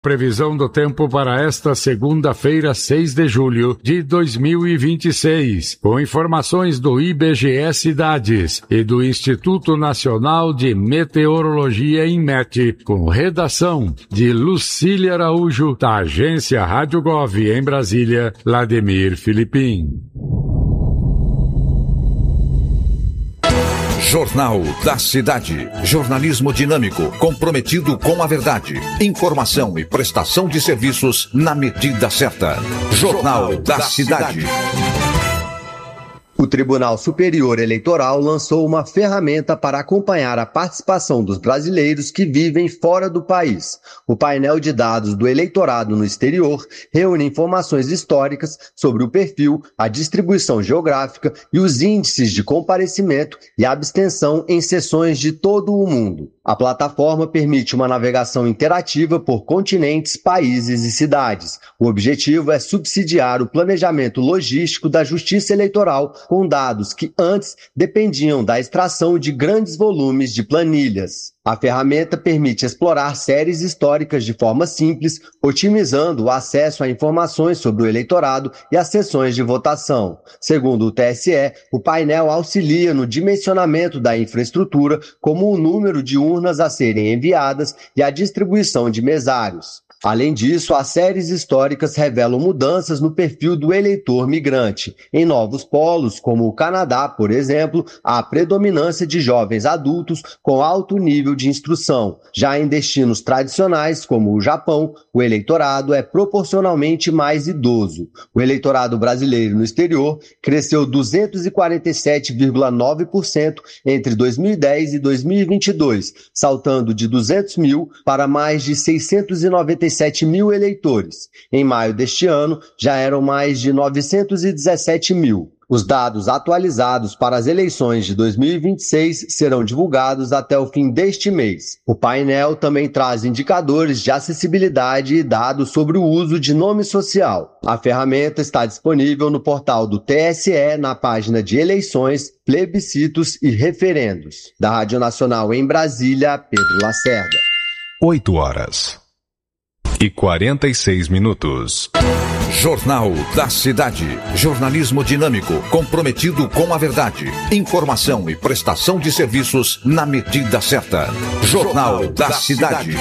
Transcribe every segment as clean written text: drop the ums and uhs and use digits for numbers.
Previsão do tempo para esta segunda-feira, 6 de julho de 2026, com informações do IBGE Cidades e do Instituto Nacional de Meteorologia INMET, com redação de Lucília Araújo, da agência Rádio Gov em Brasília, Vladimir Filipim. Jornal da Cidade. Jornalismo dinâmico, comprometido com a verdade. Informação e prestação de serviços na medida certa. Jornal da Cidade. O Tribunal Superior Eleitoral lançou uma ferramenta para acompanhar a participação dos brasileiros que vivem fora do país. O painel de dados do eleitorado no exterior reúne informações históricas sobre o perfil, a distribuição geográfica e os índices de comparecimento e abstenção em sessões de todo o mundo. A plataforma permite uma navegação interativa por continentes, países e cidades. O objetivo é subsidiar o planejamento logístico da Justiça Eleitoral com dados que antes dependiam da extração de grandes volumes de planilhas. A ferramenta permite explorar séries históricas de forma simples, otimizando o acesso a informações sobre o eleitorado e as sessões de votação. Segundo o TSE, o painel auxilia no dimensionamento da infraestrutura, como o número de urnas a serem enviadas e a distribuição de mesários. Além disso, as séries históricas revelam mudanças no perfil do eleitor migrante. Em novos polos, como o Canadá, por exemplo, há predominância de jovens adultos com alto nível de instrução. Já em destinos tradicionais, como o Japão, o eleitorado é proporcionalmente mais idoso. O eleitorado brasileiro no exterior cresceu 247,9% entre 2010 e 2022, saltando de 200 mil para mais de 697 mil eleitores. Em maio deste ano, já eram mais de 917 mil. Os dados atualizados para as eleições de 2026 serão divulgados até o fim deste mês. O painel também traz indicadores de acessibilidade e dados sobre o uso de nome social. A ferramenta está disponível no portal do TSE, na página de eleições, plebiscitos e referendos. Da Rádio Nacional em Brasília, Pedro Lacerda. 8h46. Jornal da Cidade. Jornalismo dinâmico, comprometido com a verdade. Informação e prestação de serviços na medida certa. Jornal da Cidade.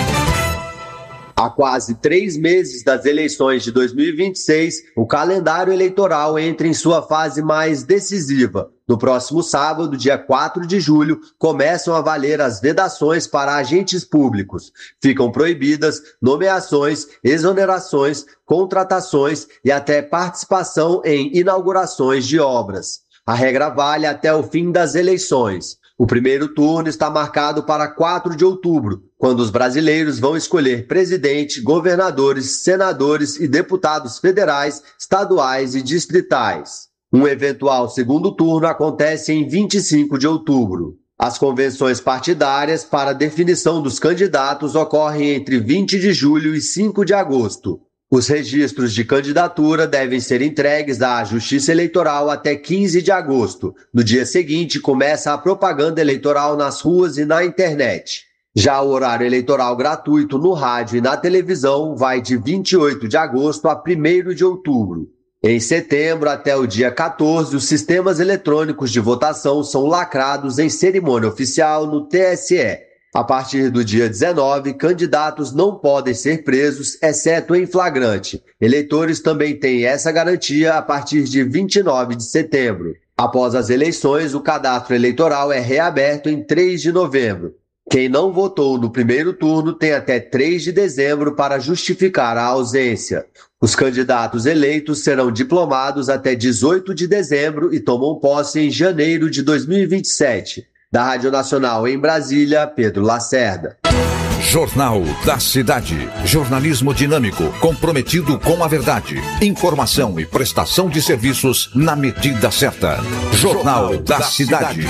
Há quase 3 meses das eleições de 2026, o calendário eleitoral entra em sua fase mais decisiva. No próximo sábado, dia 4 de julho, começam a valer as vedações para agentes públicos. Ficam proibidas nomeações, exonerações, contratações e até participação em inaugurações de obras. A regra vale até o fim das eleições. O primeiro turno está marcado para 4 de outubro, quando os brasileiros vão escolher presidente, governadores, senadores e deputados federais, estaduais e distritais. Um eventual segundo turno acontece em 25 de outubro. As convenções partidárias para definição dos candidatos ocorrem entre 20 de julho e 5 de agosto. Os registros de candidatura devem ser entregues à Justiça Eleitoral até 15 de agosto. No dia seguinte, começa a propaganda eleitoral nas ruas e na internet. Já o horário eleitoral gratuito no rádio e na televisão vai de 28 de agosto a 1º de outubro. Em setembro, até o dia 14, os sistemas eletrônicos de votação são lacrados em cerimônia oficial no TSE. A partir do dia 19, candidatos não podem ser presos, exceto em flagrante. Eleitores também têm essa garantia a partir de 29 de setembro. Após as eleições, o cadastro eleitoral é reaberto em 3 de novembro. Quem não votou no primeiro turno tem até 3 de dezembro para justificar a ausência. Os candidatos eleitos serão diplomados até 18 de dezembro e tomam posse em janeiro de 2027. Da Rádio Nacional em Brasília, Pedro Lacerda. Jornal da Cidade. Jornalismo dinâmico, comprometido com a verdade. Informação e prestação de serviços na medida certa. Jornal da Cidade.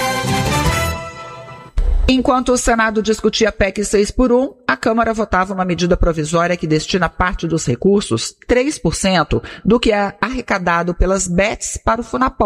Enquanto o Senado discutia a PEC 6x1, a Câmara votava uma medida provisória que destina parte dos recursos, 3%, do que é arrecadado pelas bets para o Funapol,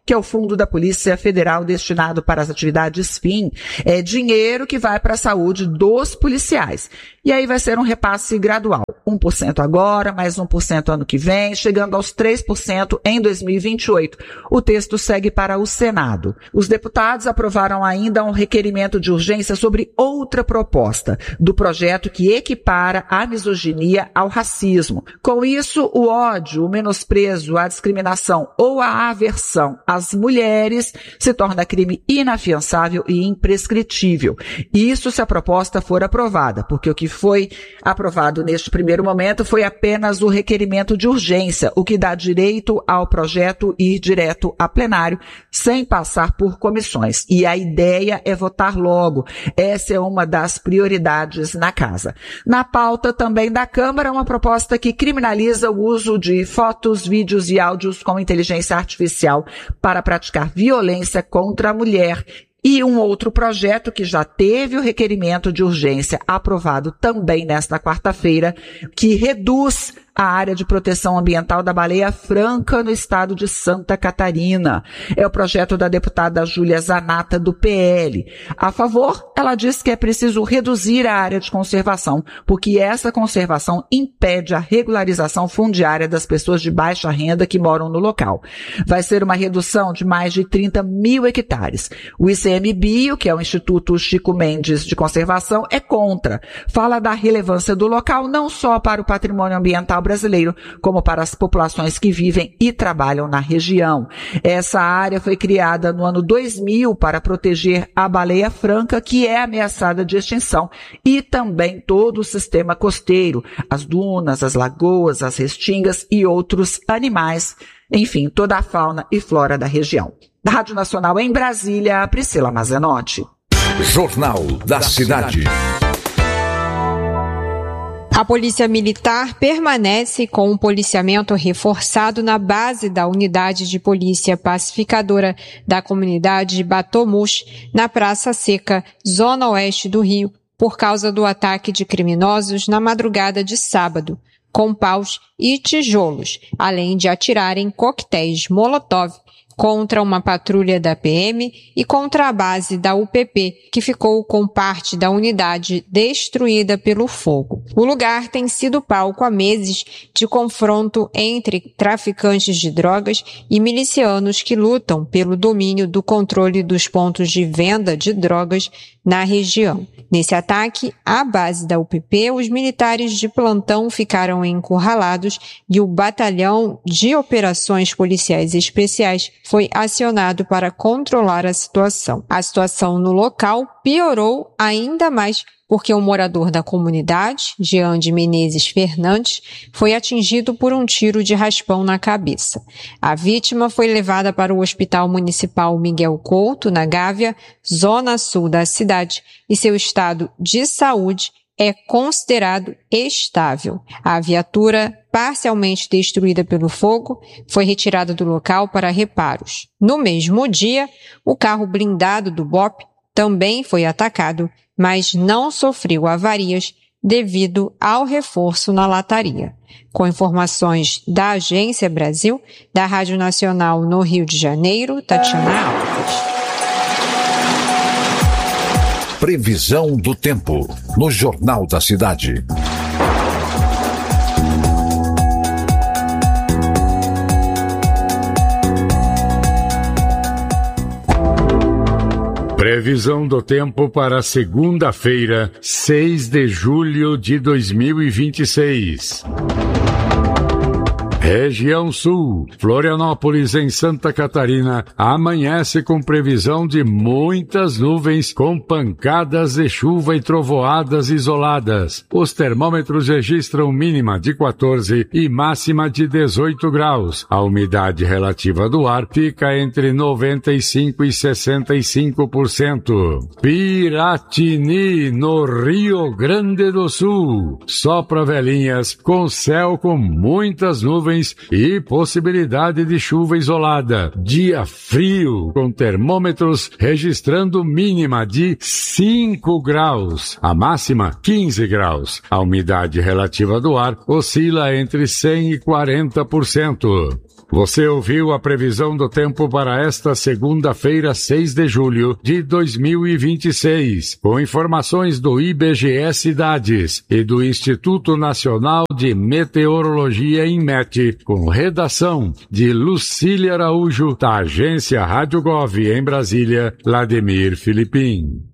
que é o fundo da Polícia Federal destinado para as atividades FIM. É dinheiro que vai para a saúde dos policiais. E aí vai ser um repasse gradual. 1% agora, mais 1% ano que vem, chegando aos 3% em 2028. O texto segue para o Senado. Os deputados aprovaram ainda um requerimento de urgência sobre outra proposta do projeto que equipara a misoginia ao racismo. Com isso, o ódio, o menosprezo, a discriminação ou a aversão às mulheres se torna crime inafiançável e imprescritível. Isso se a proposta for aprovada, porque o que foi aprovado neste primeiro momento foi apenas o requerimento de urgência, o que dá direito ao projeto ir direto a plenário, sem passar por comissões. E a ideia é votar logo. Essa é uma das prioridades na casa. Na pauta também da Câmara, uma proposta que criminaliza o uso de fotos, vídeos e áudios com inteligência artificial para praticar violência contra a mulher. E um outro projeto que já teve o requerimento de urgência aprovado também nesta quarta-feira, que reduz a área de proteção ambiental da Baleia Franca no estado de Santa Catarina. É o projeto da deputada Júlia Zanata, do PL. A favor, ela diz que é preciso reduzir a área de conservação, porque essa conservação impede a regularização fundiária das pessoas de baixa renda que moram no local. Vai ser uma redução de mais de 30 mil hectares. O ICMBio, que é o Instituto Chico Mendes de Conservação, é contra. Fala da relevância do local não só para o patrimônio ambiental brasileiro, como para as populações que vivem e trabalham na região. Essa área foi criada no ano 2000 para proteger a baleia franca, que é ameaçada de extinção, e também todo o sistema costeiro, as dunas, as lagoas, as restingas e outros animais, enfim, toda a fauna e flora da região. Da Rádio Nacional em Brasília, Priscila Mazenotti. Jornal da Cidade. A Polícia Militar permanece com um policiamento reforçado na base da Unidade de Polícia Pacificadora da comunidade de Batomuxo, na Praça Seca, zona oeste do Rio, por causa do ataque de criminosos na madrugada de sábado, com paus e tijolos, além de atirarem coquetéis Molotov contra uma patrulha da PM e contra a base da UPP, que ficou com parte da unidade destruída pelo fogo. O lugar tem sido palco há meses de confronto entre traficantes de drogas e milicianos que lutam pelo domínio do controle dos pontos de venda de drogas na região. Nesse ataque à base da UPP, os militares de plantão ficaram encurralados e o Batalhão de Operações Policiais Especiais foi acionado para controlar a situação. A situação no local piorou ainda mais porque um morador da comunidade, Jean de Menezes Fernandes, foi atingido por um tiro de raspão na cabeça. A vítima foi levada para o Hospital Municipal Miguel Couto, na Gávea, zona sul da cidade, e seu estado de saúde é considerado estável. A viatura, parcialmente destruída pelo fogo, foi retirada do local para reparos. No mesmo dia, o carro blindado do BOP também foi atacado, mas não sofreu avarias devido ao reforço na lataria. Com informações da Agência Brasil, da Rádio Nacional no Rio de Janeiro, Tatiana Alves. Previsão do tempo, no Jornal da Cidade. Previsão do tempo para segunda-feira, 6 de julho de 2026. Região Sul, Florianópolis, em Santa Catarina, amanhece com previsão de muitas nuvens com pancadas de chuva e trovoadas isoladas. Os termômetros registram mínima de 14 e máxima de 18 graus. A umidade relativa do ar fica entre 95% e 65%. Piratini, no Rio Grande do Sul. Sopra velhinhas, com céu com muitas nuvens e possibilidade de chuva isolada. Dia frio, com termômetros registrando mínima de 5 graus. A máxima, 15 graus. A umidade relativa do ar oscila entre 100% e 40%. Você ouviu a previsão do tempo para esta segunda-feira, 6 de julho de 2026, com informações do IBGE Cidades e do Instituto Nacional de Meteorologia INMET, com redação de Lucília Araújo, da agência Rádio Gov em Brasília, Vladimir Filipim.